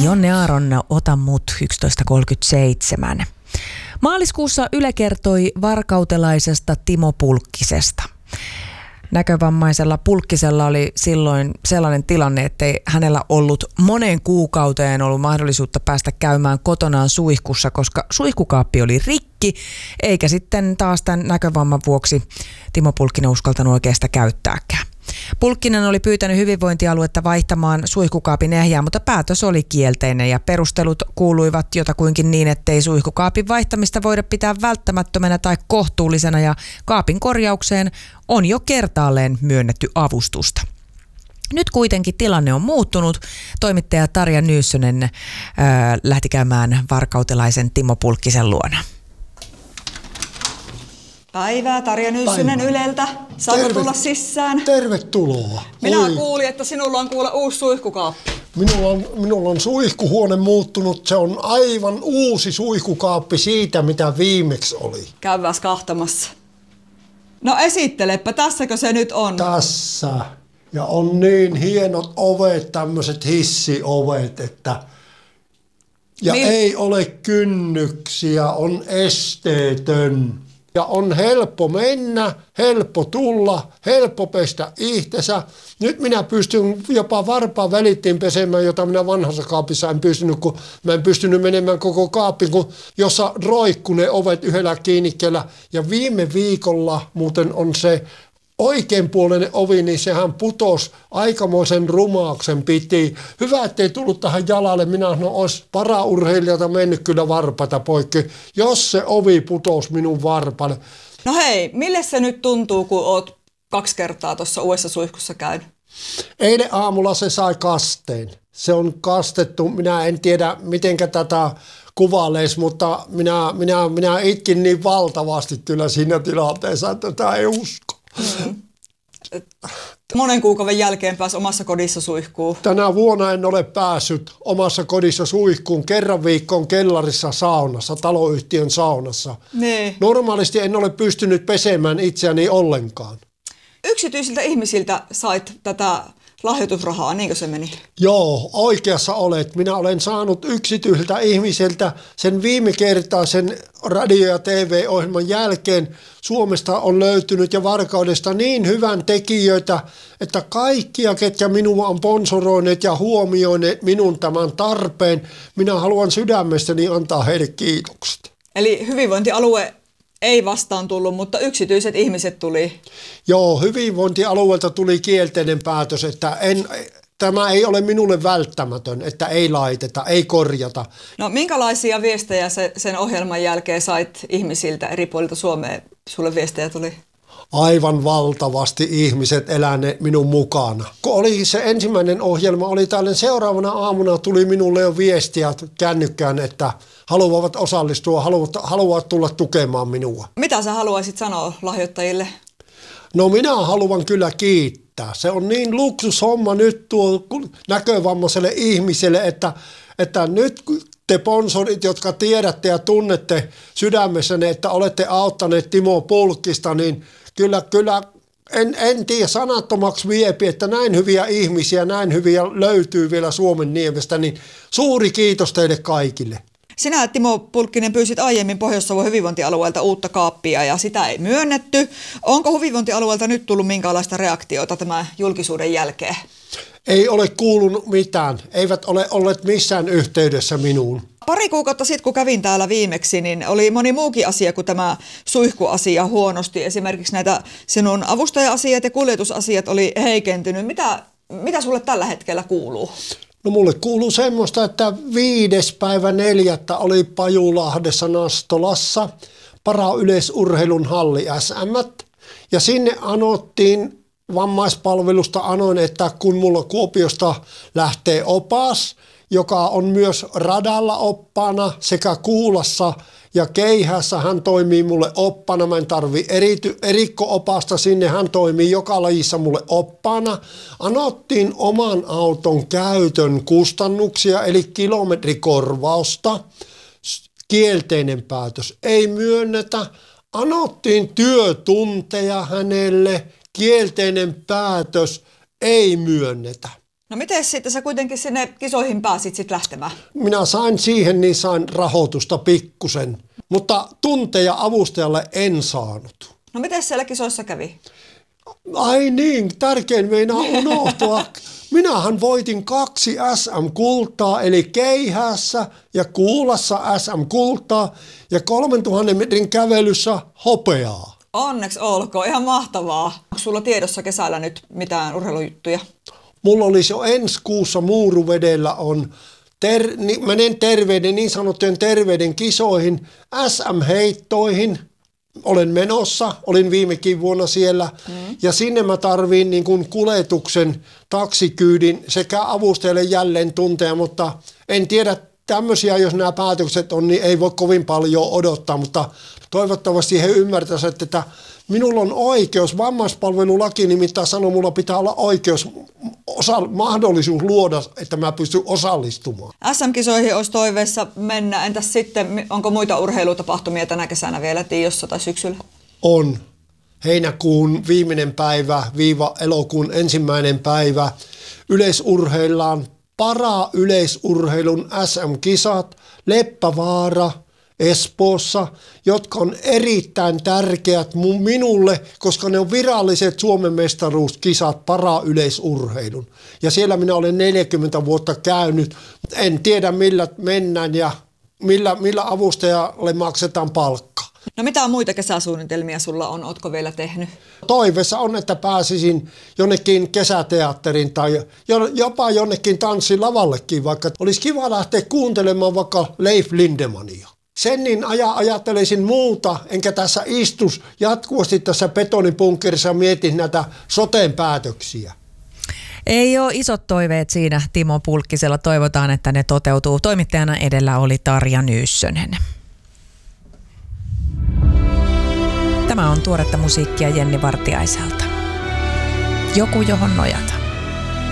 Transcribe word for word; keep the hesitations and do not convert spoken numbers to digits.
Jonne Aaron, Ota mut, yksitoista kolmekymmentäseitsemän. Maaliskuussa Yle kertoi varkautelaisesta Timo Pulkkisesta. Näkövammaisella Pulkkisella oli silloin sellainen tilanne, ettei hänellä ollut moneen kuukauteen ollut mahdollisuutta päästä käymään kotonaan suihkussa, koska suihkukaappi oli rikki, eikä sitten taas tämän näkövamman vuoksi Timo Pulkkinen uskaltanut oikein sitä käyttääkään. Pulkkinen oli pyytänyt hyvinvointialuetta vaihtamaan suihkukaapin ehjää, mutta päätös oli kielteinen ja perustelut kuuluivat jotakuinkin niin, ettei suihkukaapin vaihtamista voida pitää välttämättömänä tai kohtuullisena ja kaapin korjaukseen on jo kertaalleen myönnetty avustusta. Nyt kuitenkin tilanne on muuttunut. Toimittaja Tarja Nyyssönen ää, lähti käymään varkautelaisen Timo Pulkkisen luona. Päivää, Tarja Nyssynen Yleltä. Saako Terve, tulla sisään? Tervetuloa. Minä Oi. kuulin, että sinulla on kuule uusi suihkukaappi. Minulla on, minulla on suihkuhuone muuttunut. Se on aivan uusi suihkukaappi siitä, mitä viimeksi oli. Käydään kahtamassa. No esittelepä, tässäkö se nyt on? Tässä. Ja on niin hienot ovet, tämmöiset hissiovet, että... Ja Mil... ei ole kynnyksiä, on esteetön. Ja on helppo mennä, helppo tulla, helppo pestä itsensä. Nyt minä pystyn jopa varpaan välittiin pesemään, jota minä vanhassa kaapissa en pystynyt, kun mä en pystynyt menemään koko kaapin, kun jossa roikkuu ne ovet yhdellä kiinnikkeellä. Ja viime viikolla muuten on se oikeinpuoleinen ovi, niin sehän putosi aikamoisen rumauksen piti. Hyvä, ettei tullut tähän jalalle. Minä sanoin, olisi paraurheilijalta mennyt kyllä varpata poikki, jos se ovi putosi minun varpalle. No hei, mille se nyt tuntuu, kun oot kaksi kertaa tuossa uudessa suihkussa käynyt? Eilen aamulla se sai kasteen. Se on kastettu. Minä en tiedä, mitenkä tätä kuvailisi, mutta minä, minä, minä itkin niin valtavasti kyllä siinä tilanteessa, että tämä ei usko. Mm. Monen kuukauden jälkeen pääsi omassa kodissa suihkuun. Tänä vuonna en ole päässyt omassa kodissa suihkuun. Kerran viikkoon kellarissa saunassa, taloyhtiön saunassa. Nee. Normaalisti en ole pystynyt pesemään itseäni ollenkaan. Yksityisiltä ihmisiltä sait tätä lahjoitusrahaa, niinkö se meni? Joo, oikeassa olet. Minä olen saanut yksityisiltä ihmisiltä sen viime kertaa sen radio- ja T V-ohjelman jälkeen. Suomesta on löytynyt ja Varkaudesta niin hyvän tekijöitä, että kaikkia, ketkä minua on sponsoroineet ja huomioineet minun tämän tarpeen, minä haluan sydämestäni antaa heille kiitokset. Eli hyvinvointialue ei vastaan tullut, mutta yksityiset ihmiset tuli. Joo, hyvinvointialueelta tuli kielteinen päätös, että en, tämä ei ole minulle välttämätön, että ei laiteta, ei korjata. No minkälaisia viestejä se, sen ohjelman jälkeen sait ihmisiltä eri puolilta Suomea? Sulle viestejä tuli? Aivan valtavasti ihmiset eläneet minun mukana. Kun oli se ensimmäinen ohjelma, oli tällainen seuraavana aamuna tuli minulle jo viestiä kännykkään, että haluavat osallistua, haluavat, haluavat tulla tukemaan minua. Mitä sä haluaisit sanoa lahjoittajille? No minä haluan kyllä kiittää. Se on niin luksushomma nyt tuo näkövammaiselle ihmiselle, että, että nyt te sponsorit, jotka tiedätte ja tunnette sydämessänne, että olette auttaneet Timo Pulkkista, niin kyllä, kyllä en, en tiedä sanattomaksi viepi, että näin hyviä ihmisiä, näin hyviä löytyy vielä Suomen niemestä, niin suuri kiitos teille kaikille. Sinä, Timo Pulkkinen, pyysit aiemmin Pohjois-Savon hyvinvointialueelta uutta kaappia ja sitä ei myönnetty. Onko hyvinvointialueelta nyt tullut minkälaista reaktiota tämän julkisuuden jälkeen? Ei ole kuulunut mitään. Eivät ole olleet missään yhteydessä minuun. Pari kuukautta sitten, kun kävin täällä viimeksi, niin oli moni muukin asia kuin tämä suihkuasia huonosti. Esimerkiksi näitä sinun avustaja-asiat ja kuljetusasiat oli heikentynyt. Mitä, mitä sulle tällä hetkellä kuuluu? No mulle kuuluu semmoista, että viides päivä neljättä oli Pajulahdessa Nastolassa parayleisurheilun halli S M. Ja sinne anottiin vammaispalvelusta anoin, että kun mulla Kuopiosta lähtee opas, joka on myös radalla oppaana sekä Kuulassa ja Keihässä, hän toimii mulle oppana, mä en tarvi erity, erikko-opasta sinne, hän toimii joka lajissa mulle oppaana. Anottiin oman auton käytön kustannuksia, eli kilometrikorvausta, kielteinen päätös ei myönnetä. Anottiin työtunteja hänelle, kielteinen päätös ei myönnetä. No miten sitten sä kuitenkin sinne kisoihin pääsit sitten lähtemään? Minä sain siihen, niin sain rahoitusta pikkusen, mutta tunteja avustajalle en saanut. No miten siellä kisoissa kävi? Ai niin, tärkein meinaa unohtua. Minähän voitin kaksi S M-kultaa, eli keihässä ja kuulassa S M-kultaa ja kolmentuhannen metrin kävelyssä hopeaa. Onneksi olkoon, ihan mahtavaa. Onko sulla tiedossa kesällä nyt mitään urheilujuttuja? Mulla olisi jo ensi kuussa Muuruvedellä on, ter, ni, menen terveyden, niin sanottujen terveyden kisoihin, S M-heittoihin. Olen menossa, olin viimekin vuonna siellä mm. ja sinne mä tarviin niin kuin kuljetuksen, taksikyydin sekä avustajalle jälleen tunteja, mutta en tiedä tämmöisiä, jos nämä päätökset on, niin ei voi kovin paljon odottaa, mutta toivottavasti he ymmärtäisivät, että minulla on oikeus, vammaispalvelulaki nimittäin sanoo, mulla pitää olla oikeus, osa, mahdollisuus luoda, että mä pystyn osallistumaan. S M-kisoihin olisi toiveessa mennä, entäs sitten, onko muita urheilutapahtumia tänä kesänä vielä Tiiossa tai syksyllä? On. Heinäkuun viimeinen päivä, viiva elokuun ensimmäinen päivä. Yleisurheillaan para-yleisurheilun S M-kisat, Leppävaara, Espoossa, jotka on erittäin tärkeät minulle, koska ne on viralliset Suomen mestaruuskisat para-yleisurheilun. Ja siellä minä olen neljäkymmentä vuotta käynyt. En tiedä millä mennään ja millä, millä avustajalle maksetaan palkka. No mitä muita kesäsuunnitelmia sulla on? Ootko vielä tehnyt? Toiveessa on, että pääsisin jonnekin kesäteatterin tai jopa jonnekin tanssilavallekin, vaikka olisi kiva lähteä kuuntelemaan vaikka Leif Lindemania. Sen niin aja, ajattelisin muuta, enkä tässä istus jatkuvasti tässä betonipunkkerissa ja mietin näitä soteen päätöksiä. Ei ole isot toiveet siinä Timo Pulkkisella. Toivotaan, että ne toteutuu. Toimittajana edellä oli Tarja Nyyssönen. Tämä on tuoretta musiikkia Jenni Vartiaiselta. Joku, johon nojata.